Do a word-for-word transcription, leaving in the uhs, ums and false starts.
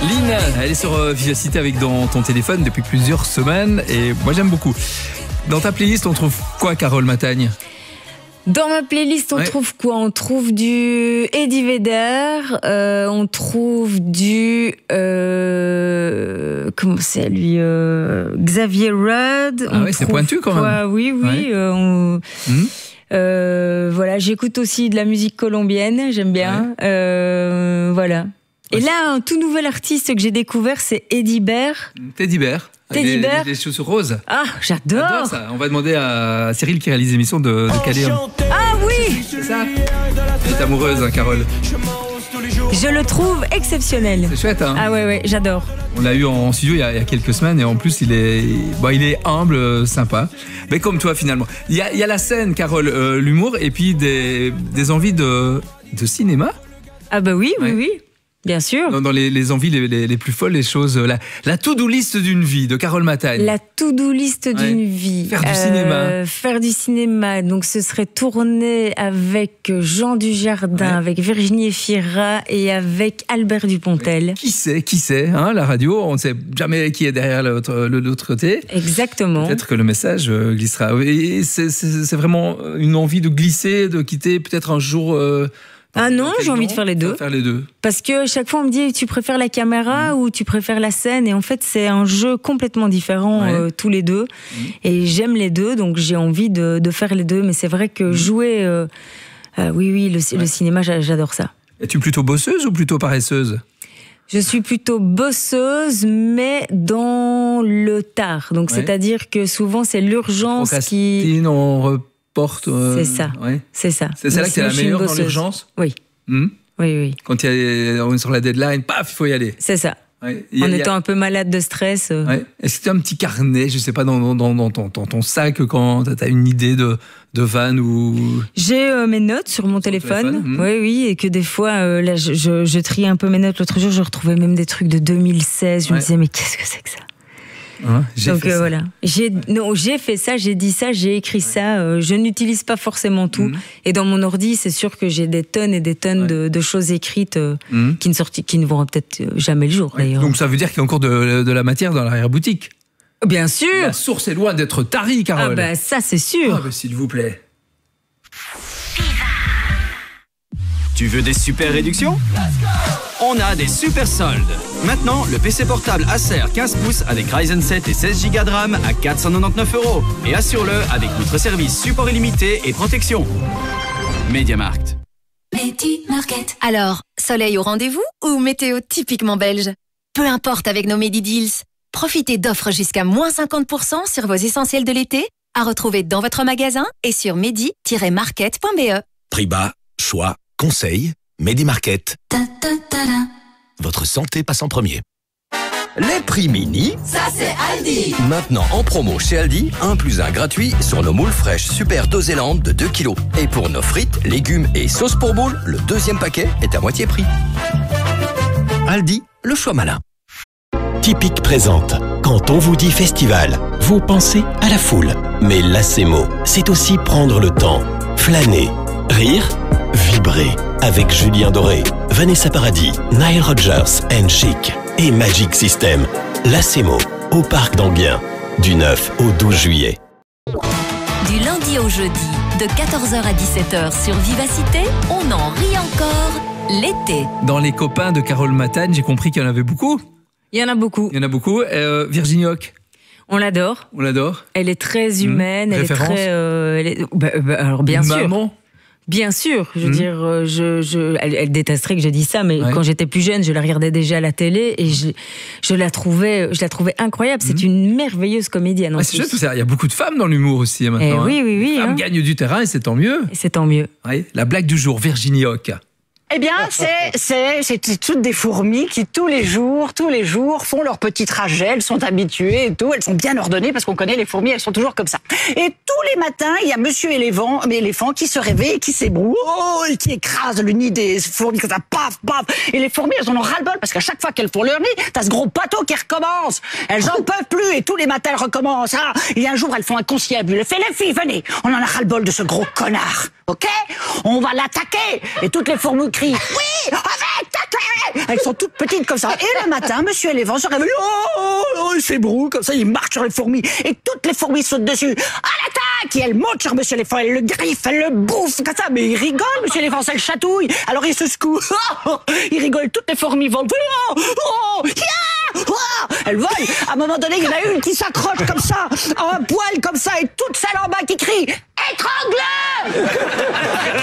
Lynn, elle est sur euh, Vivacité avec dans ton téléphone depuis plusieurs semaines et moi j'aime beaucoup. Dans ta playlist, on trouve quoi, Carole Matagne ? Dans ma playlist, on ouais. trouve quoi ? On trouve du Eddie Vedder, euh, on trouve du... Euh, comment c'est lui euh, Xavier Rudd. Ah oui, c'est pointu quand même. Quoi, oui, oui. Ouais. Euh, on, mmh. euh, voilà, j'écoute aussi de la musique colombienne, j'aime bien. Ouais. Euh, voilà. Et ouais, là, un tout nouvel artiste que j'ai découvert, c'est Eddie Bear. Teddy Bear. Teddy Bear. Les chaussures roses. Ah, j'adore. j'adore ça. On va demander à Cyril qui réalise l'émission de, de caler. Ah oui. C'est ça. Elle est amoureuse, hein, Carole. Je le trouve exceptionnel. C'est chouette, hein. Ah ouais, ouais, j'adore. On l'a eu en studio il y a, il y a quelques semaines et en plus il est, bon, il est humble, sympa. Mais comme toi finalement. Il y a, il y a la scène, Carole, euh, l'humour et puis des, des envies de, de cinéma. Ah bah oui, ouais. oui, oui. Bien sûr. Dans, dans les, les envies les, les, les plus folles, les choses. La, la to-do list d'une vie de Carole Matagne. La to-do list ouais. d'une vie. Faire du euh, cinéma. Faire du cinéma. Donc ce serait tourner avec Jean Dujardin, ouais. avec Virginie Efira et avec Albert Dupontel. Ouais. Qui sait, qui sait, hein, la radio, on ne sait jamais qui est derrière l'autre, l'autre côté. Exactement. Peut-être que le message glissera. Et c'est, c'est, c'est vraiment une envie de glisser, de quitter peut-être un jour... Euh, Ah non, j'ai envie de faire les deux. Faire les deux. Parce que chaque fois on me dit tu préfères la caméra mmh. ou tu préfères la scène, et en fait c'est un jeu complètement différent ouais. euh, tous les deux mmh. et j'aime les deux, donc j'ai envie de, de faire les deux, mais c'est vrai que mmh. jouer euh, euh, oui oui le, ouais. le cinéma j'adore ça. Es-tu plutôt bosseuse ou plutôt paresseuse ? Je suis plutôt bosseuse, mais dans le tard, donc ouais. c'est-à-dire que souvent c'est l'urgence qui... on porte. Euh, c'est ça. Ouais. C'est ça. C'est celle-là qui est la meilleure dans l'urgence. Oui. Mmh. Oui, oui. Quand il y a, on est sur la deadline, paf, il faut y aller. C'est ça. Ouais. En a, étant a... un peu malade de stress. Euh... Ouais. Est-ce que tu as un petit carnet, je sais pas, dans, dans, dans, ton, dans ton sac quand tu as une idée de, de van ou... J'ai euh, mes notes sur mon sur téléphone. téléphone mmh. Oui, oui, et que des fois, euh, là, je, je, je trie un peu mes notes. L'autre jour, je retrouvais même des trucs de deux mille seize. Je ouais. me disais, mais qu'est-ce que c'est que ça ? Hein, j'ai Donc fait euh, ça. voilà, j'ai non, j'ai fait ça, j'ai dit ça, j'ai écrit ça. Euh, je n'utilise pas forcément tout. Mmh. Et dans mon ordi, c'est sûr que j'ai des tonnes et des tonnes ouais. de, de choses écrites euh, mmh. qui ne sorti, qui ne verront peut-être jamais le jour. Ouais. D'ailleurs. Donc ça veut dire qu'il y a encore de, de la matière dans l'arrière-boutique. Bien sûr. La source est loin d'être tarie, Carole. Ah ben ça c'est sûr. Ah ben s'il vous plaît. Tu veux des super réductions ? On a des super soldes. Maintenant, le P C portable Acer quinze pouces avec Ryzen sept et seize giga de RAM à quatre cent quatre-vingt-dix-neuf euros. Et assure-le avec notre service support illimité et protection. MediaMarkt. MediaMarkt. Alors, soleil au rendez-vous ou météo typiquement belge ? Peu importe avec nos Medi-Deals. Profitez d'offres jusqu'à moins cinquante pour cent sur vos essentiels de l'été, à retrouver dans votre magasin et sur medi tiret market point b e. Prix bas, choix, conseil, MediaMarkt. Ta, ta, ta, ta. Votre santé passe en premier. Les prix mini, ça c'est Aldi. Maintenant en promo chez Aldi, un plus un gratuit sur nos moules fraîches Super Dosélande de deux kilos. Et pour nos frites, légumes et sauces pour boules, le deuxième paquet est à moitié prix. Aldi, le choix malin. Typique présente. Quand on vous dit festival, vous pensez à la foule. Mais l'Acemo, c'est aussi prendre le temps, flâner, rire, vibrer. Avec Julien Doré, Vanessa Paradis, Nile Rodgers and Chic et Magic System. L'Acemo, au Parc d'Enghien, du neuf au douze juillet. Du lundi au jeudi, de quatorze heures à dix-sept heures sur Vivacité, on en rit encore l'été. Dans les copains de Carole Matagne, j'ai compris qu'il y en avait beaucoup. Il y en a beaucoup. Il y en a beaucoup. Euh, Virginie Hoc. On l'adore. On l'adore. Elle est très humaine. Mmh. Elle Référence. est très. Euh, elle est, bah, bah, alors bien Une sûr. Maman. Bien sûr, je veux mmh. dire, je, je, elle, elle détesterait que je dise ça, mais ouais. quand j'étais plus jeune, je la regardais déjà à la télé et je, je la trouvais, je la trouvais incroyable. C'est mmh. une merveilleuse comédienne. Ouais, c'est chouette, il y a beaucoup de femmes dans l'humour aussi maintenant. Et hein. Oui, oui, oui. Les femmes hein. gagnent du terrain et c'est tant mieux. Et c'est tant mieux. Ouais. La blague du jour, Virginie Hoc. Eh bien, c'est, c'est, c'est toutes des fourmis qui, tous les jours, tous les jours, font leur petit trajet. Elles sont habituées et tout. Elles sont bien ordonnées parce qu'on connaît les fourmis, elles sont toujours comme ça. Et tous les matins, il y a monsieur éléphant, éléphant qui se réveille et qui s'ébroue. Oh, et qui écrase le nid des fourmis comme ça. Paf, paf. Et les fourmis, elles en ont ras-le-bol parce qu'à chaque fois qu'elles font leur nid, t'as ce gros bateau qui recommence. Elles en peuvent plus et tous les matins, elles recommencent. Ah, et un jour, elles font un conciliabule. Elles font les filles, venez. On en a ras-le-bol de ce gros connard. Ok? On va l'attaquer. Et toutes les fourmis crient, oui, avec ta Elles sont toutes petites comme ça. Et le matin, monsieur éléphant se réveille. Oh, oh, il fait brou, comme ça, il marche sur les fourmis. Et toutes les fourmis sautent dessus. À l'attaque! Et elle monte sur monsieur éléphant, elle le griffe, elle le bouffe, comme ça. Mais il rigole, monsieur éléphant, ça le chatouille. Alors il se secoue. Il rigole, toutes les fourmis volent. Oh, oh, yeah, oh, elles volent. À un moment donné, il y en a une qui s'accroche comme ça, à un poil comme ça, et toute celle en bas qui crie « Étrangle !»